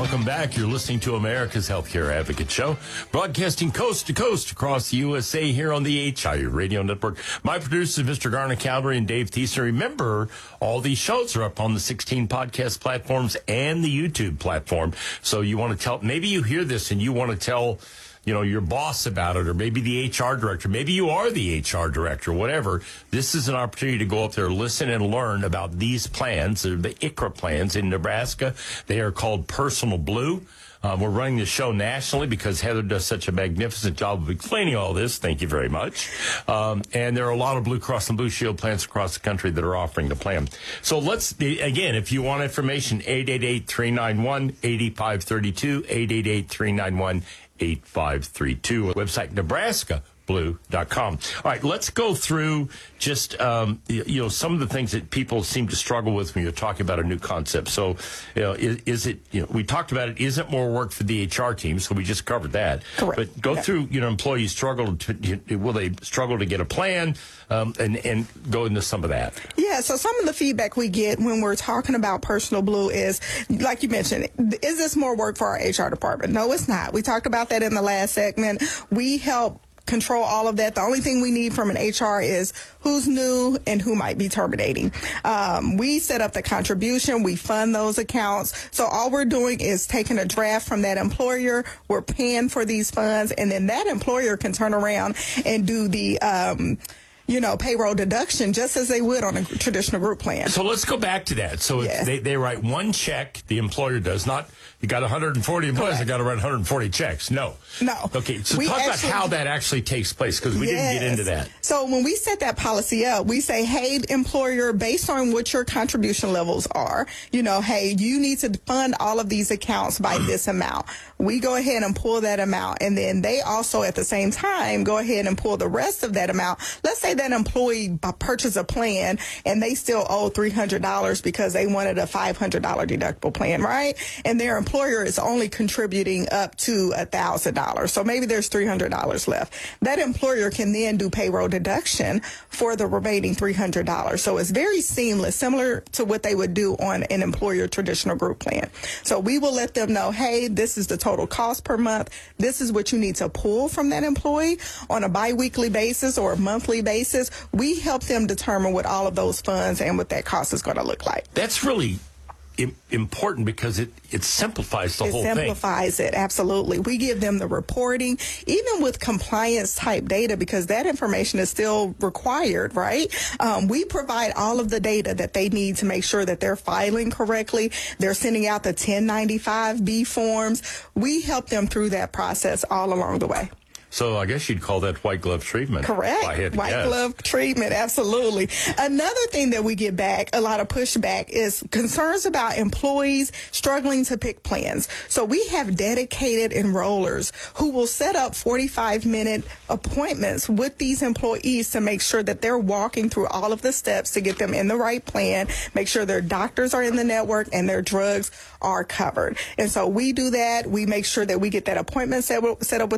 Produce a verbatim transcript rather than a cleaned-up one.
Welcome back. You're listening to America's Healthcare Advocate Show, broadcasting coast to coast across the U S A here on the H I U Radio Network. My producers, Mister Garner Cowdery and Dave Thiessen. Remember, all these shows are up on the sixteen podcast platforms and the YouTube platform. So you want to tell, maybe you hear this and you want to tell, you know, your boss about it, or maybe the H R director. Maybe you are the H R director, whatever. This is an opportunity to go up there, listen and learn about these plans. They're the I C R A plans in Nebraska. They are called Personal Blue. Uh, we're running the show nationally because Heather does such a magnificent job of explaining all this. Thank you very much. Um, and there are a lot of Blue Cross and Blue Shield plans across the country that are offering the plan. So let's, again, if you want information, eight eight eight, three nine one, eight five three two, eight eight eight, three nine one, eight five three two. Website, Nebraska Blue dot com. All right, let's go through just, um, you know, some of the things that people seem to struggle with when you're talking about a new concept. So, you know, is, is it, you know, we talked about it, isn't more work for the H R team, so we just covered that. Correct. But go yeah. through, you know, employees struggle to, will they struggle to get a plan, um, and, and go into some of that? Yeah, so some of the feedback we get when we're talking about Personal Blue is, like you mentioned, is this more work for our H R department? No, it's not. We talked about that in the last segment. We help control all of that. The only thing we need from an H R is who's new and who might be terminating. Um, we set up the contribution. We fund those accounts. So all we're doing is taking a draft from that employer. We're paying for these funds, and then that employer can turn around and do the um, you know, payroll deduction just as they would on a traditional group plan. So let's go back to that. So yes. they, they write one check, the employer does not, you got one hundred forty employees, I got to write one hundred forty checks. No. No. Okay, so we talk actually, about how that actually takes place, because we yes. didn't get into that. So when we set that policy up, we say, hey, employer, based on what your contribution levels are, you know, hey, you need to fund all of these accounts by this amount. We go ahead and pull that amount, and then they also at the same time go ahead and pull the rest of that amount. Let's say that employee purchased a plan and they still owe three hundred dollars because they wanted a five hundred dollars deductible plan, right? And their employer is only contributing up to one thousand dollars. So maybe there's three hundred dollars left. That employer can then do payroll deduction for the remaining three hundred dollars. So it's very seamless, similar to what they would do on an employer traditional group plan. So we will let them know, hey, this is the total cost per month. This is what you need to pull from that employee on a biweekly basis or a monthly basis. We help them determine what all of those funds and what that cost is going to look like. That's really im- important because it, it simplifies the it whole thing. It simplifies it, absolutely. We give them the reporting, even with compliance type data, because that information is still required, right? Um, we provide all of the data that they need to make sure that they're filing correctly. They're sending out the ten ninety-five B forms. We help them through that process all along the way. So I guess you'd call that white glove treatment. Correct. White guess. glove treatment, absolutely. Another thing that we get back, a lot of pushback, is concerns about employees struggling to pick plans. So we have dedicated enrollers who will set up forty-five minute appointments with these employees to make sure that they're walking through all of the steps to get them in the right plan, make sure their doctors are in the network and their drugs are covered. And so we do that. We make sure that we get that appointment set, set up with